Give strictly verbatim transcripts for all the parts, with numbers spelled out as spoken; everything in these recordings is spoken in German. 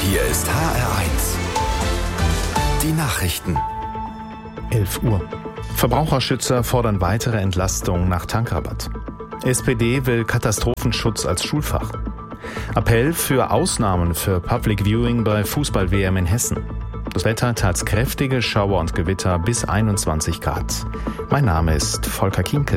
Hier ist H R eins. Die Nachrichten. elf Uhr. Verbraucherschützer fordern weitere Entlastung nach Tankrabatt. S P D will Katastrophenschutz als Schulfach. Appell für Ausnahmen für Public Viewing bei Fußball-W M in Hessen. Das Wetter teils kräftige Schauer und Gewitter bis einundzwanzig Grad. Mein Name ist Volker Kienkel.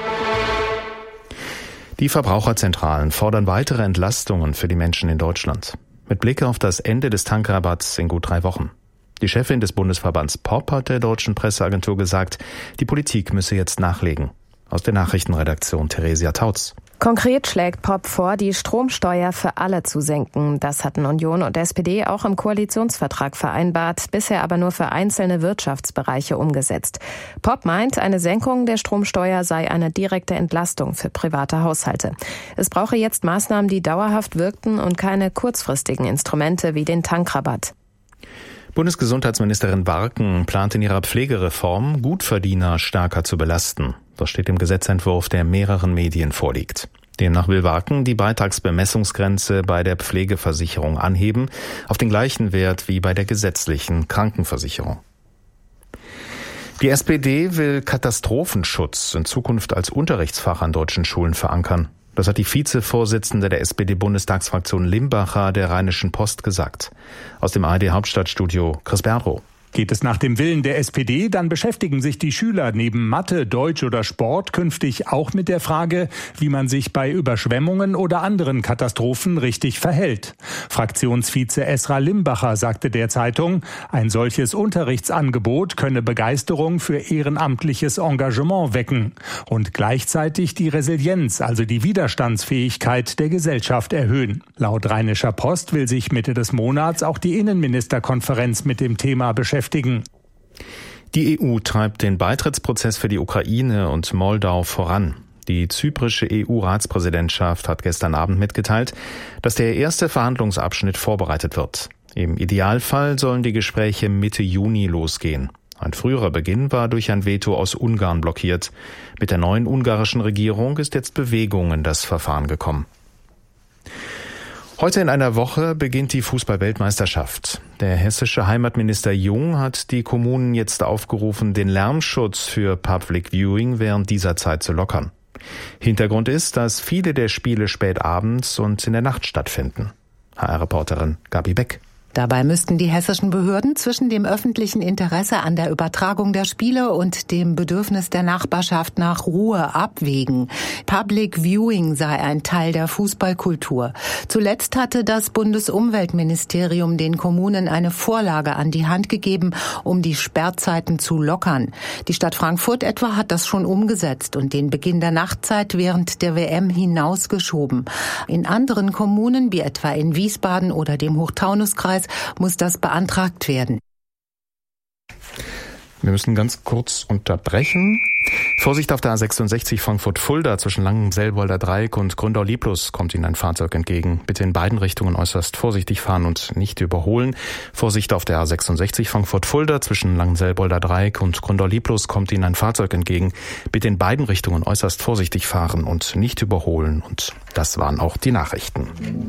Die Verbraucherzentralen fordern weitere Entlastungen für die Menschen in Deutschland. Mit Blick auf das Ende des Tankrabatts in gut drei Wochen. Die Chefin des Bundesverbands P O P hat der deutschen Presseagentur gesagt, die Politik müsse jetzt nachlegen. Aus der Nachrichtenredaktion Theresia Tautz. Konkret schlägt P O P vor, die Stromsteuer für alle zu senken. Das hatten Union und S P D auch im Koalitionsvertrag vereinbart, bisher aber nur für einzelne Wirtschaftsbereiche umgesetzt. P O P meint, eine Senkung der Stromsteuer sei eine direkte Entlastung für private Haushalte. Es brauche jetzt Maßnahmen, die dauerhaft wirkten und keine kurzfristigen Instrumente wie den Tankrabatt. Bundesgesundheitsministerin Warken plant in ihrer Pflegereform, Gutverdiener stärker zu belasten. Das steht im Gesetzentwurf, der mehreren Medien vorliegt. Demnach will Warken die Beitragsbemessungsgrenze bei der Pflegeversicherung anheben, auf den gleichen Wert wie bei der gesetzlichen Krankenversicherung. Die S P D will Katastrophenschutz in Zukunft als Unterrichtsfach an deutschen Schulen verankern. Das hat die Vizevorsitzende der S P D-Bundestagsfraktion Limbacher der Rheinischen Post gesagt. Aus dem A R D-Hauptstadtstudio Chris Berro. Geht es nach dem Willen der S P D, dann beschäftigen sich die Schüler neben Mathe, Deutsch oder Sport künftig auch mit der Frage, wie man sich bei Überschwemmungen oder anderen Katastrophen richtig verhält. Fraktionsvize Esra Limbacher sagte der Zeitung, ein solches Unterrichtsangebot könne Begeisterung für ehrenamtliches Engagement wecken und gleichzeitig die Resilienz, also die Widerstandsfähigkeit der Gesellschaft erhöhen. Laut Rheinischer Post will sich Mitte des Monats auch die Innenministerkonferenz mit dem Thema beschäftigen. Die E U treibt den Beitrittsprozess für die Ukraine und Moldau voran. Die zyprische E U-Ratspräsidentschaft hat gestern Abend mitgeteilt, dass der erste Verhandlungsabschnitt vorbereitet wird. Im Idealfall sollen die Gespräche Mitte Juni losgehen. Ein früherer Beginn war durch ein Veto aus Ungarn blockiert. Mit der neuen ungarischen Regierung ist jetzt Bewegung in das Verfahren gekommen. Heute in einer Woche beginnt die Fußball-Weltmeisterschaft. Der hessische Heimatminister Jung hat die Kommunen jetzt aufgerufen, den Lärmschutz für Public Viewing während dieser Zeit zu lockern. Hintergrund ist, dass viele der Spiele spät abends und in der Nacht stattfinden. H R-Reporterin Gabi Beck. Dabei müssten die hessischen Behörden zwischen dem öffentlichen Interesse an der Übertragung der Spiele und dem Bedürfnis der Nachbarschaft nach Ruhe abwägen. Public Viewing sei ein Teil der Fußballkultur. Zuletzt hatte das Bundesumweltministerium den Kommunen eine Vorlage an die Hand gegeben, um die Sperrzeiten zu lockern. Die Stadt Frankfurt etwa hat das schon umgesetzt und den Beginn der Nachtzeit während der W M hinausgeschoben. In anderen Kommunen, wie etwa in Wiesbaden oder dem Hochtaunuskreis, muss das beantragt werden. Wir müssen ganz kurz unterbrechen. Vorsicht auf der A sechsundsechzig Frankfurt-Fulda zwischen Langenselbolder Dreieck und Gründau-Lieblus kommt Ihnen ein Fahrzeug entgegen. Bitte in beiden Richtungen äußerst vorsichtig fahren und nicht überholen. Vorsicht auf der A sechsundsechzig Frankfurt-Fulda zwischen Langenselbolder Dreieck und Gründau-Lieblus kommt Ihnen ein Fahrzeug entgegen. Bitte in beiden Richtungen äußerst vorsichtig fahren und nicht überholen. Und das waren auch die Nachrichten.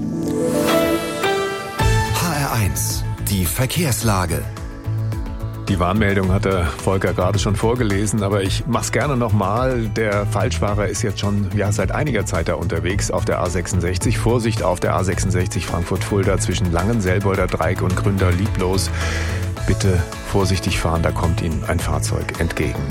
H R eins, die Verkehrslage. Die Warnmeldung hat der Volker gerade schon vorgelesen, aber ich mach's gerne nochmal. Der Falschfahrer ist jetzt schon ja, seit einiger Zeit da unterwegs auf der A sechsundsechzig. Vorsicht auf der A sechsundsechzig Frankfurt-Fulda zwischen Langenselbolder Dreieck und Gründau-Lieblos. Bitte vorsichtig fahren, da kommt Ihnen ein Fahrzeug entgegen.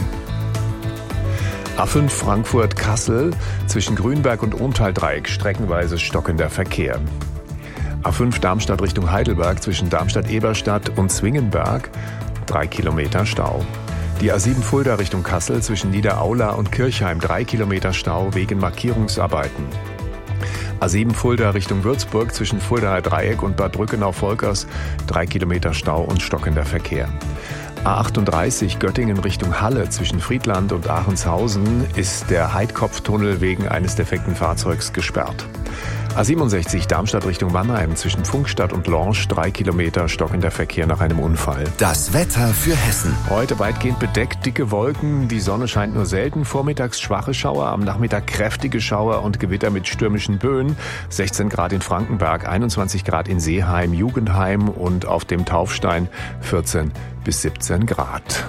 A fünf Frankfurt-Kassel zwischen Grünberg und Ohntal-Dreieck streckenweise stockender Verkehr. A fünf Darmstadt Richtung Heidelberg zwischen Darmstadt-Eberstadt und Zwingenberg, drei Kilometer Stau. Die A sieben Fulda Richtung Kassel zwischen Niederaula und Kirchheim, drei Kilometer Stau wegen Markierungsarbeiten. A sieben Fulda Richtung Würzburg zwischen Fuldaer Dreieck und Bad Brückenau-Volkers, drei Kilometer Stau und stockender Verkehr. A achtunddreißig Göttingen Richtung Halle zwischen Friedland und Aachenshausen ist der Heidkopftunnel wegen eines defekten Fahrzeugs gesperrt. A siebenundsechzig Darmstadt Richtung Mannheim zwischen Pfungstadt und Lorsch, drei Kilometer stockender Verkehr nach einem Unfall. Das Wetter für Hessen. Heute weitgehend bedeckt, dicke Wolken, die Sonne scheint nur selten, vormittags schwache Schauer, am Nachmittag kräftige Schauer und Gewitter mit stürmischen Böen. sechzehn Grad in Frankenberg, einundzwanzig Grad in Seeheim, Jugendheim und auf dem Taufstein vierzehn bis siebzehn Grad.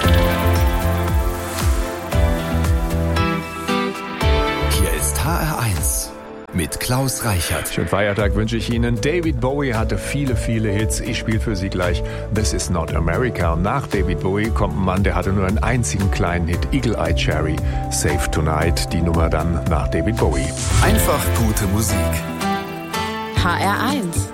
Hier ist H R eins mit Klaus Reichert. Schönen Feiertag wünsche ich Ihnen. David Bowie hatte viele, viele Hits. Ich spiele für Sie gleich This Is Not America. Und nach David Bowie kommt ein Mann, der hatte nur einen einzigen kleinen Hit, Eagle Eye Cherry, Save Tonight. Die Nummer dann nach David Bowie. Einfach gute Musik. H R eins